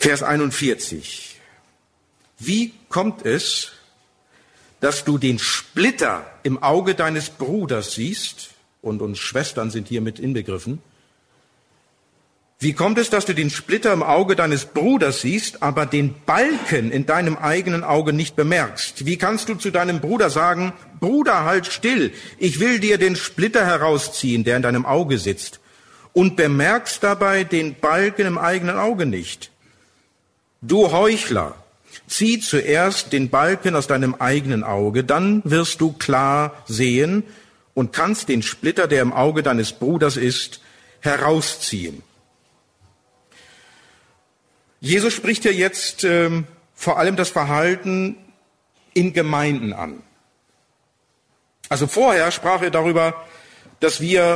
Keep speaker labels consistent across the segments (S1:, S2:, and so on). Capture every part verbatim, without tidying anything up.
S1: Vers einundvierzig. Wie kommt es, dass du den Splitter im Auge deines Bruders siehst, und uns Schwestern sind hier mit inbegriffen, wie kommt es, dass du den Splitter im Auge deines Bruders siehst, aber den Balken in deinem eigenen Auge nicht bemerkst? Wie kannst du zu deinem Bruder sagen, Bruder, halt still, ich will dir den Splitter herausziehen, der in deinem Auge sitzt, und bemerkst dabei den Balken im eigenen Auge nicht? Du Heuchler, zieh zuerst den Balken aus deinem eigenen Auge, dann wirst du klar sehen und kannst den Splitter, der im Auge deines Bruders ist, herausziehen. Jesus spricht ja jetzt ähm, vor allem das Verhalten in Gemeinden an. Also vorher sprach er darüber, dass wir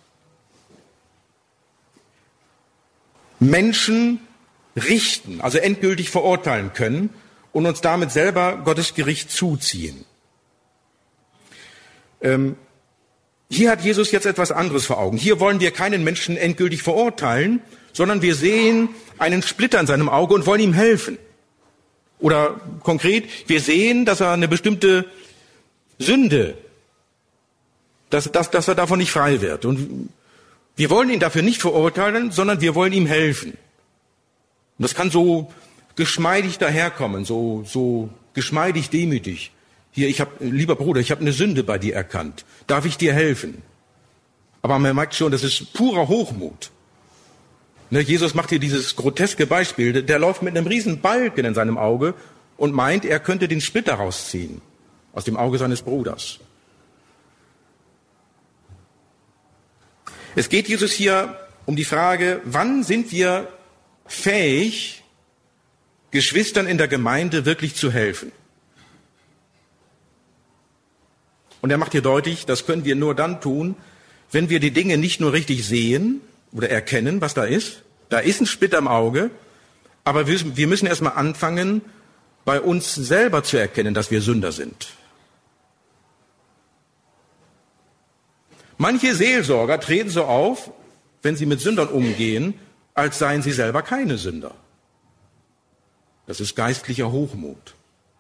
S1: Menschen richten, also endgültig verurteilen können und uns damit selber Gottes Gericht zuziehen. Ähm, hier hat Jesus jetzt etwas anderes vor Augen. Hier wollen wir keinen Menschen endgültig verurteilen, sondern wir sehen einen Splitter in seinem Auge und wollen ihm helfen. Oder konkret, wir sehen, dass er eine bestimmte Sünde, dass, dass, dass er davon nicht frei wird. Und wir wollen ihn dafür nicht verurteilen, sondern wir wollen ihm helfen. Und das kann so geschmeidig daherkommen, so, so geschmeidig demütig. Hier, ich habe, lieber Bruder, ich habe eine Sünde bei dir erkannt. Darf ich dir helfen? Aber man merkt schon, das ist purer Hochmut. Ne, Jesus macht hier dieses groteske Beispiel. Der, der läuft mit einem riesen Balken in seinem Auge und meint, er könnte den Splitter rausziehen aus dem Auge seines Bruders. Es geht Jesus hier um die Frage, wann sind wir fähig, Geschwistern in der Gemeinde wirklich zu helfen? Und er macht hier deutlich, das können wir nur dann tun, wenn wir die Dinge nicht nur richtig sehen oder erkennen, was da ist. Da ist ein Splitter im Auge, aber wir müssen erstmal anfangen, bei uns selber zu erkennen, dass wir Sünder sind. Manche Seelsorger treten so auf, wenn sie mit Sündern umgehen, als seien sie selber keine Sünder. Das ist geistlicher Hochmut.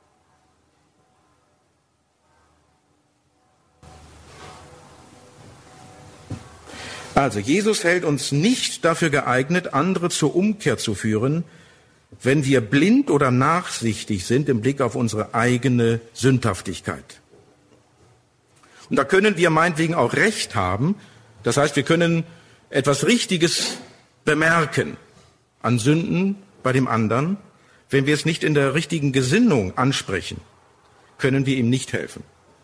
S1: Also, Jesus hält uns nicht dafür geeignet, andere zur Umkehr zu führen, wenn wir blind oder nachsichtig sind im Blick auf unsere eigene Sündhaftigkeit. Und da können wir meinetwegen auch Recht haben. Das heißt, wir können etwas Richtiges bemerken an Sünden bei dem anderen. Wenn wir es nicht in der richtigen Gesinnung ansprechen, können wir ihm nicht helfen.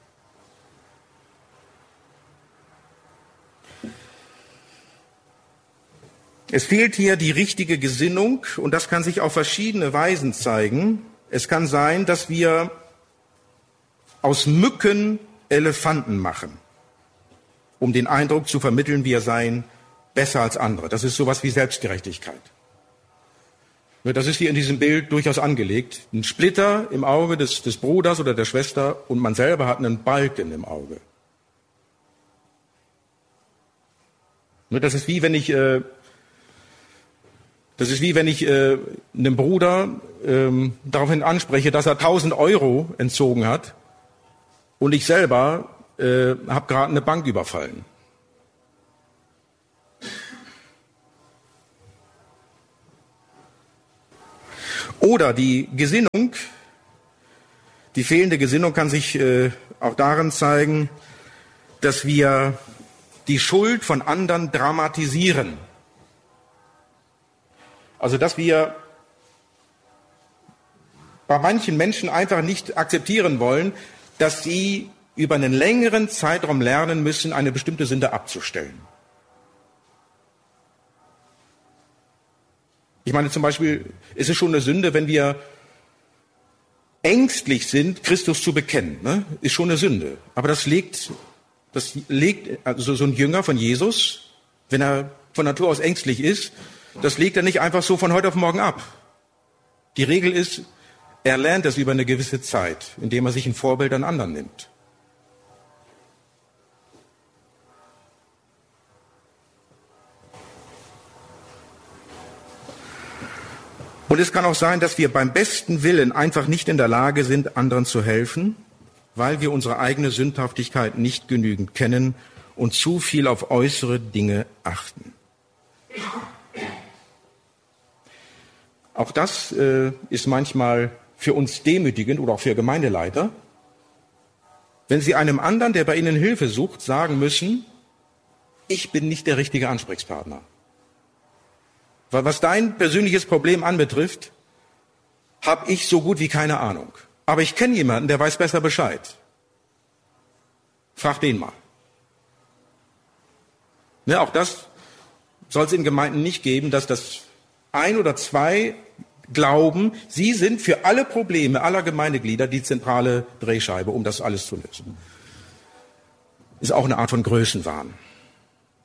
S1: Es fehlt hier die richtige Gesinnung und das kann sich auf verschiedene Weisen zeigen. Es kann sein, dass wir aus Mücken Elefanten machen, um den Eindruck zu vermitteln, wir seien besser als andere. Das ist sowas wie Selbstgerechtigkeit. Das ist hier in diesem Bild durchaus angelegt. Ein Splitter im Auge des, des Bruders oder der Schwester und man selber hat einen Balken im Auge. Das ist wie wenn ich, äh, das ist wie wenn ich äh, einem Bruder äh, daraufhin anspreche, dass er tausend Euro entzogen hat und ich selber äh, habe gerade eine Bank überfallen. Oder die Gesinnung, die fehlende Gesinnung kann sich äh, auch darin zeigen, dass wir die Schuld von anderen dramatisieren. Also dass wir bei manchen Menschen einfach nicht akzeptieren wollen, dass sie über einen längeren Zeitraum lernen müssen, eine bestimmte Sünde abzustellen. Ich meine zum Beispiel, ist es schon eine Sünde, wenn wir ängstlich sind, Christus zu bekennen. Ne? Ist schon eine Sünde. Aber das legt, das legt, also so ein Jünger von Jesus, wenn er von Natur aus ängstlich ist, das legt er nicht einfach so von heute auf morgen ab. Die Regel ist, er lernt das über eine gewisse Zeit, indem er sich ein Vorbild an anderen nimmt. Und es kann auch sein, dass wir beim besten Willen einfach nicht in der Lage sind, anderen zu helfen, weil wir unsere eigene Sündhaftigkeit nicht genügend kennen und zu viel auf äußere Dinge achten. Auch das äh, ist manchmal für uns demütigend oder auch für Gemeindeleiter, wenn sie einem anderen, der bei ihnen Hilfe sucht, sagen müssen, ich bin nicht der richtige Ansprechpartner. Weil was dein persönliches Problem anbetrifft, habe ich so gut wie keine Ahnung. Aber ich kenne jemanden, der weiß besser Bescheid. Frag den mal. Ne, auch das soll es in Gemeinden nicht geben, dass das ein oder zwei glauben, sie sind für alle Probleme aller Gemeindeglieder die zentrale Drehscheibe, um das alles zu lösen. Ist auch eine Art von Größenwahn.